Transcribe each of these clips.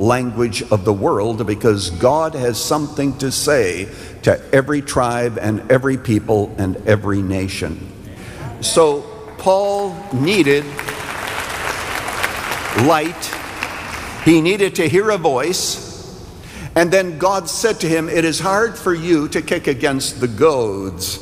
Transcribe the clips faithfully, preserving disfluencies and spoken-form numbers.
language of the world, because God has something to say to every tribe and every people and every nation. So Paul needed light. He needed to hear a voice. And then God said to him, it is hard for you to kick against the goads.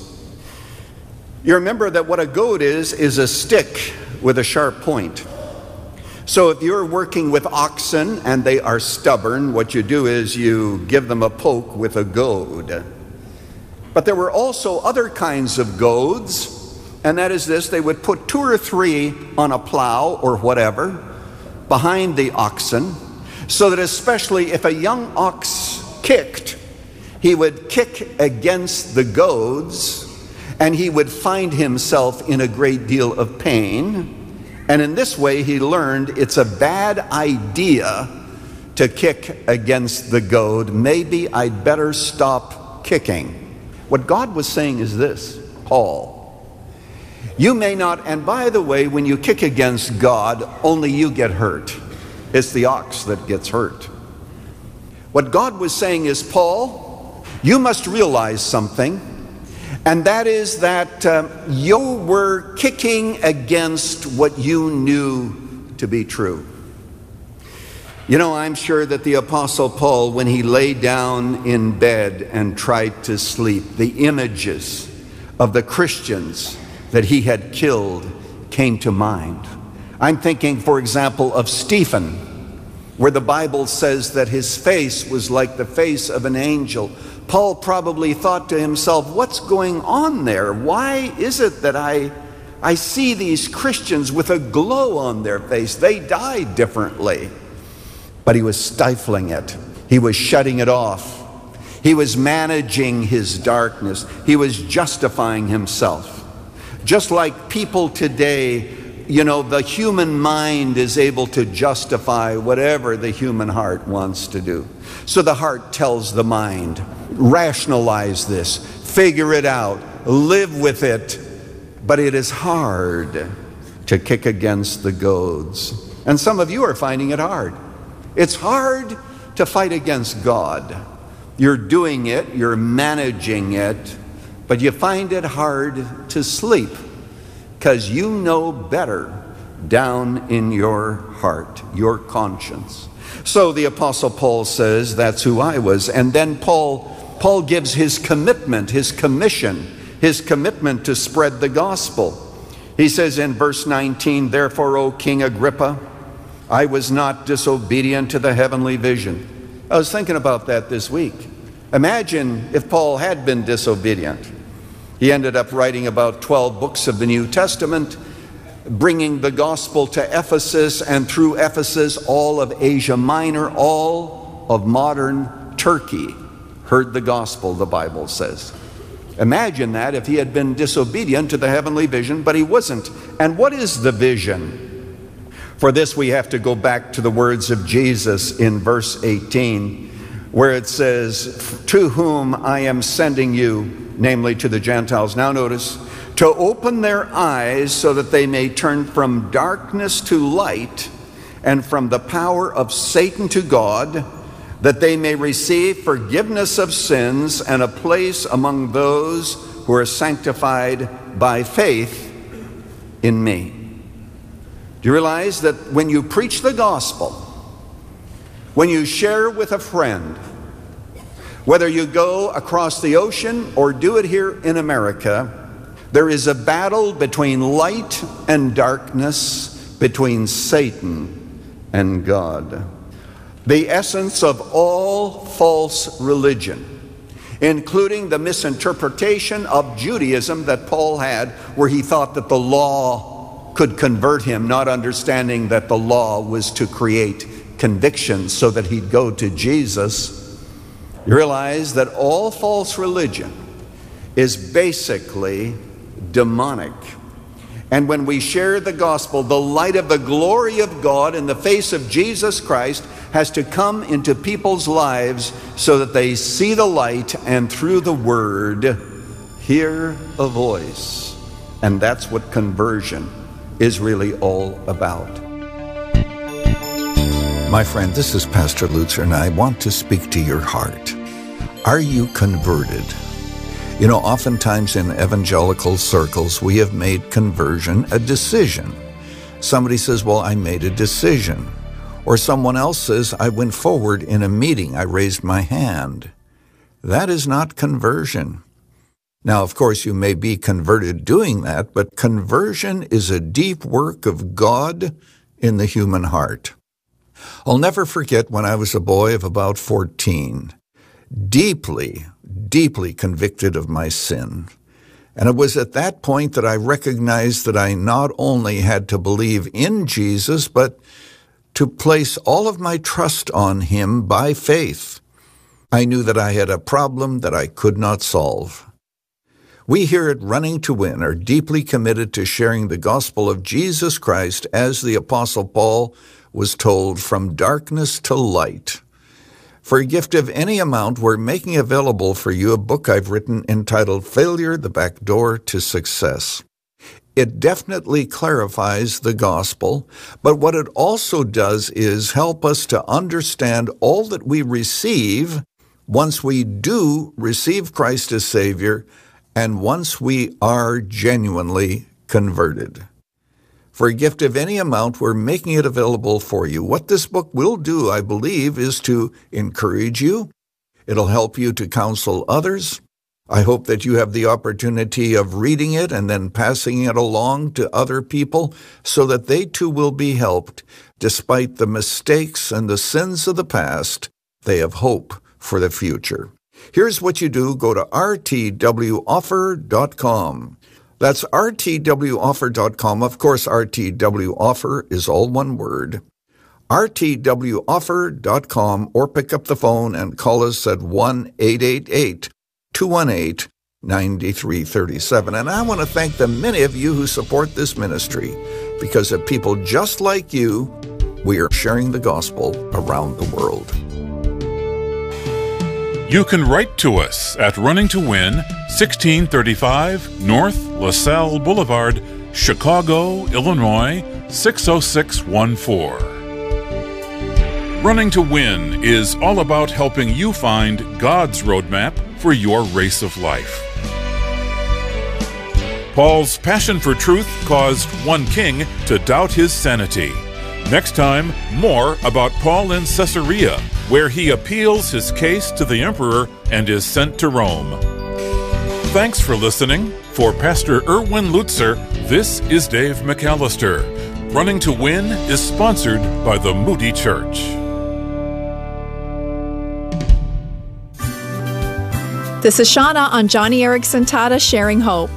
You remember that what a goad is, is a stick with a sharp point. So if you're working with oxen and they are stubborn, what you do is you give them a poke with a goad. But there were also other kinds of goads, and that is this: they would put two or three on a plow or whatever behind the oxen, so that especially if a young ox kicked, he would kick against the goads, and he would find himself in a great deal of pain. And in this way, he learned it's a bad idea to kick against the goad. Maybe I'd better stop kicking. What God was saying is this: Paul, you may not, and by the way, when you kick against God, only you get hurt. It's the ox that gets hurt. What God was saying is, Paul, you must realize something, and that is that um, you were kicking against what you knew to be true. You know, I'm sure that the Apostle Paul, when he lay down in bed and tried to sleep, the images of the Christians that he had killed came to mind. I'm thinking, for example, of Stephen, where the Bible says that his face was like the face of an angel. Paul probably thought to himself, what's going on there? Why is it that I, I see these Christians with a glow on their face? They died differently. But he was stifling it. He was shutting it off. He was managing his darkness. He was justifying himself. Just like people today, you know, the human mind is able to justify whatever the human heart wants to do. So the heart tells the mind, rationalize this, figure it out, live with it. But it is hard to kick against the goads. And some of you are finding it hard. It's hard to fight against God. You're doing it, you're managing it, but you find it hard to sleep, because you know better down in your heart, your conscience. So the Apostle Paul says, that's who I was. And then Paul, Paul gives his commitment, his commission, his commitment to spread the gospel. He says in verse nineteen, therefore, O King Agrippa, I was not disobedient to the heavenly vision. I was thinking about that this week. Imagine if Paul had been disobedient. He ended up writing about twelve books of the New Testament, bringing the gospel to Ephesus, and through Ephesus, all of Asia Minor, all of modern Turkey heard the gospel, the Bible says. Imagine that if he had been disobedient to the heavenly vision, but he wasn't. And what is the vision? For this, we have to go back to the words of Jesus in verse eighteen, where it says, to whom I am sending you, namely to the Gentiles. Now notice, to open their eyes so that they may turn from darkness to light and from the power of Satan to God, that they may receive forgiveness of sins and a place among those who are sanctified by faith in me. Do you realize that when you preach the gospel, when you share with a friend, whether you go across the ocean or do it here in America, there is a battle between light and darkness, between Satan and God. The essence of all false religion, including the misinterpretation of Judaism that Paul had, where he thought that the law could convert him, not understanding that the law was to create convictions so that he'd go to Jesus. You realize that all false religion is basically demonic. And when we share the gospel, the light of the glory of God in the face of Jesus Christ has to come into people's lives so that they see the light and through the word hear a voice. And that's what conversion is really all about. My friend, this is Pastor Lutzer, and I want to speak to your heart. Are you converted? You know, oftentimes in evangelical circles, we have made conversion a decision. Somebody says, well, I made a decision. Or someone else says, I went forward in a meeting, I raised my hand. That is not conversion. Now, of course, you may be converted doing that, but conversion is a deep work of God in the human heart. I'll never forget when I was a boy of about fourteen, deeply, deeply convicted of my sin. And it was at that point that I recognized that I not only had to believe in Jesus, but to place all of my trust on him by faith. I knew that I had a problem that I could not solve. We here at Running to Win are deeply committed to sharing the gospel of Jesus Christ as the Apostle Paul was told, from darkness to light. For a gift of any amount, we're making available for you a book I've written entitled Failure, the Back Door to Success. It definitely clarifies the gospel, but what it also does is help us to understand all that we receive once we do receive Christ as Savior and once we are genuinely converted. For a gift of any amount, we're making it available for you. What this book will do, I believe, is to encourage you. It'll help you to counsel others. I hope that you have the opportunity of reading it and then passing it along to other people so that they too will be helped. Despite the mistakes and the sins of the past, they have hope for the future. Here's what you do. Go to r t w offer dot com. That's r t w offer dot com. Of course, R T W Offer is all one word. r t w offer dot com, or pick up the phone and call us at one eight eight eight, two one eight, nine three three seven. And I want to thank the many of you who support this ministry. Because of people just like you, we are sharing the gospel around the world. You can write to us at Running to Win, sixteen thirty-five North LaSalle Boulevard, Chicago, Illinois, six oh six one four. Running to Win is all about helping you find God's roadmap for your race of life. Paul's passion for truth caused one king to doubt his sanity. Next time, more about Paul in Caesarea, where he appeals his case to the emperor and is sent to Rome. Thanks for listening. For Pastor Erwin Lutzer, this is Dave McAllister. Running to Win is sponsored by the Moody Church. This is Shauna on Johnny Erickson Tata Sharing Hope.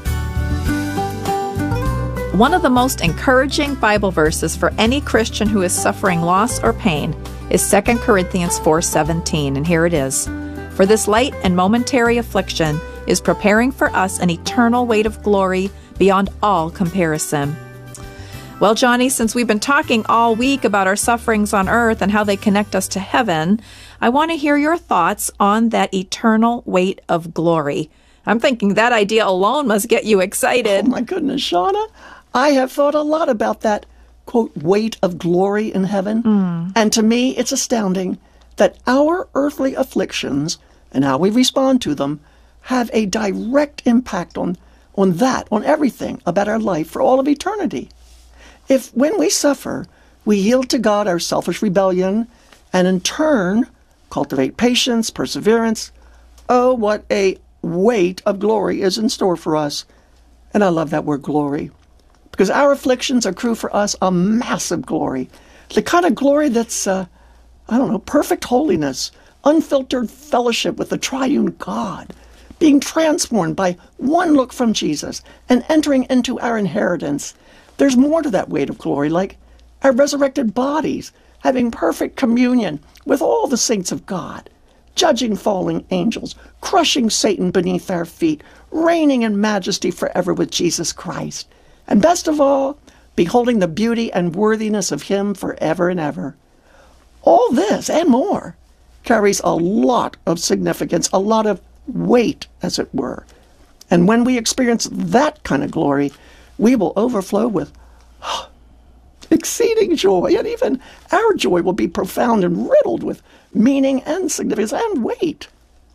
One of the most encouraging Bible verses for any Christian who is suffering loss or pain is Second Corinthians four seventeen, and here it is. For this light and momentary affliction is preparing for us an eternal weight of glory beyond all comparison. Well, Johnny, since we've been talking all week about our sufferings on earth and how they connect us to heaven, I want to hear your thoughts on that eternal weight of glory. I'm thinking that idea alone must get you excited. Oh, my goodness, Shauna. I have thought a lot about that, quote, weight of glory in heaven. Mm. And to me, it's astounding that our earthly afflictions and how we respond to them have a direct impact on, on that, on everything about our life for all of eternity. If when we suffer, we yield to God our selfish rebellion and in turn cultivate patience, perseverance, oh, what a weight of glory is in store for us. And I love that word glory. Because our afflictions accrue for us a massive glory. The kind of glory that's, uh, I don't know, perfect holiness, unfiltered fellowship with the triune God, being transformed by one look from Jesus and entering into our inheritance. There's more to that weight of glory, like our resurrected bodies, having perfect communion with all the saints of God, judging fallen angels, crushing Satan beneath our feet, reigning in majesty forever with Jesus Christ. And best of all, beholding the beauty and worthiness of him forever and ever. All this and more carries a lot of significance, a lot of weight, as it were. And when we experience that kind of glory, we will overflow with exceeding joy, and even our joy will be profound and riddled with meaning and significance and weight.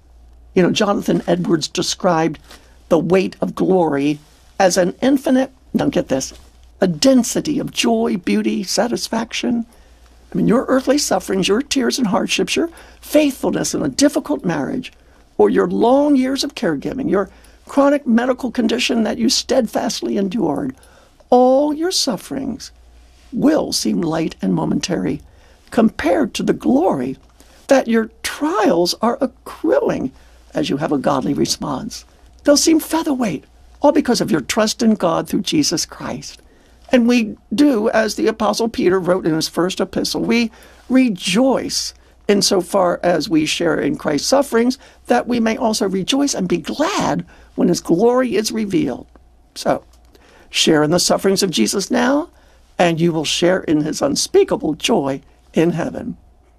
You know, Jonathan Edwards described the weight of glory as an infinite, now get this, a density of joy, beauty, satisfaction. I mean, your earthly sufferings, your tears and hardships, your faithfulness in a difficult marriage, or your long years of caregiving, your chronic medical condition that you steadfastly endured, all your sufferings will seem light and momentary compared to the glory that your trials are accruing as you have a godly response. They'll seem featherweight, all because of your trust in God through Jesus Christ. And we do, as the Apostle Peter wrote in his first epistle, we rejoice insofar as we share in Christ's sufferings, that we may also rejoice and be glad when his glory is revealed. So, share in the sufferings of Jesus now, and you will share in his unspeakable joy in heaven.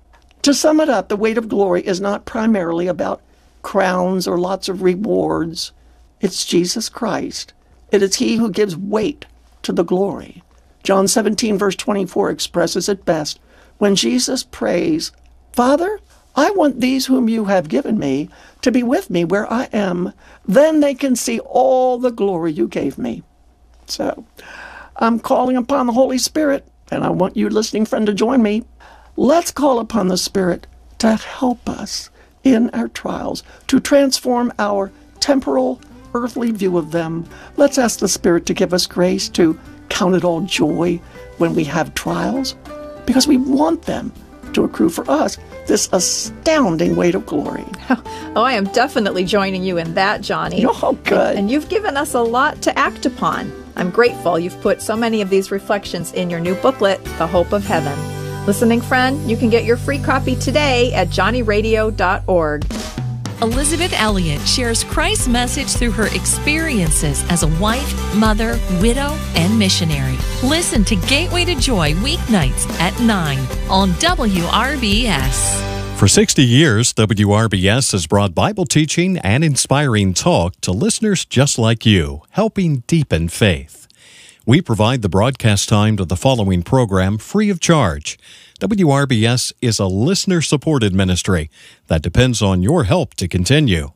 To sum it up, the weight of glory is not primarily about crowns or lots of rewards. It's Jesus Christ. It is he who gives weight to the glory. John seventeen, verse twenty-four expresses it best when Jesus prays, "Father, I want these whom you have given me to be with me where I am. Then they can see all the glory you gave me." So, I'm calling upon the Holy Spirit, and I want you, listening friend, to join me. Let's call upon the Spirit to help us in our trials, to transform our temporal, earthly view of them. Let's ask the Spirit to give us grace to count it all joy when we have trials, because we want them to accrue for us this astounding weight of glory. Oh, I am definitely joining you in that, Johnny. Oh, good. And, and you've given us a lot to act upon. I'm grateful you've put so many of these reflections in your new booklet, The Hope of Heaven. Listening friend, you can get your free copy today at johnny radio dot org. Elizabeth Elliot shares Christ's message through her experiences as a wife, mother, widow, and missionary. Listen to Gateway to Joy weeknights at nine on W R B S. For sixty years, W R B S has brought Bible teaching and inspiring talk to listeners just like you, helping deepen faith. We provide the broadcast time to the following program free of charge. W R B S is a listener-supported ministry that depends on your help to continue.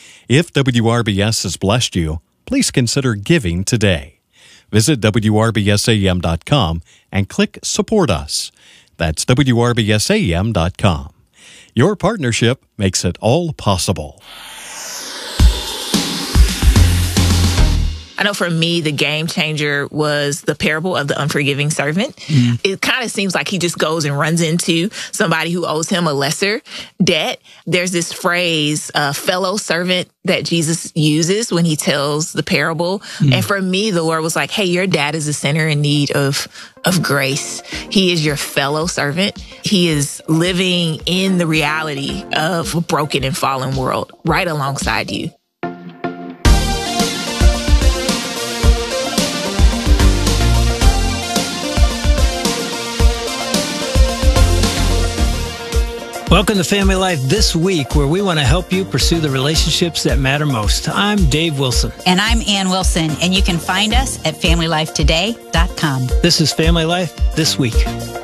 If W R B S has blessed you, please consider giving today. Visit W R B S A M dot com and click Support Us. That's W R B S A M dot com. Your partnership makes it all possible. I know for me, the game changer was the parable of the unforgiving servant. Mm. It kind of seems like he just goes and runs into somebody who owes him a lesser debt. There's this phrase, uh, fellow servant, that Jesus uses when he tells the parable. Mm. And for me, the Lord was like, hey, your dad is a sinner in need of, of grace. He is your fellow servant. He is living in the reality of a broken and fallen world right alongside you. Welcome to Family Life This Week, where we want to help you pursue the relationships that matter most. I'm Dave Wilson. And I'm Ann Wilson, and you can find us at family life today dot com. This is Family Life This Week.